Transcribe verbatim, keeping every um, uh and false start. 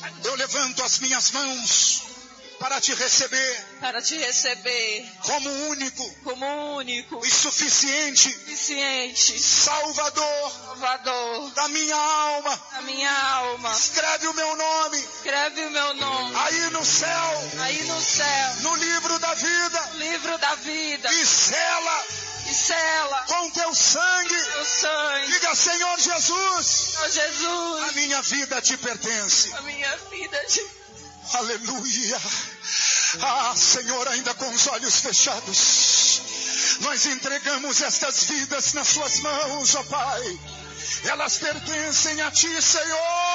Eu levanto as minhas mãos para te receber, para te receber como único, como único e suficiente, suficiente Salvador, Salvador da minha alma. da minha alma. Escreve o meu nome, Escreve o meu nome aí no céu, aí no céu, no livro da vida, no livro da vida, e sela e sela com teu sangue. o sangue. Diga: Senhor Jesus, Senhor Jesus, a minha vida te pertence. a minha vida te... Aleluia. Ah, Senhor, ainda com os olhos fechados, nós entregamos estas vidas nas suas mãos, ó Pai. Elas pertencem a ti, Senhor.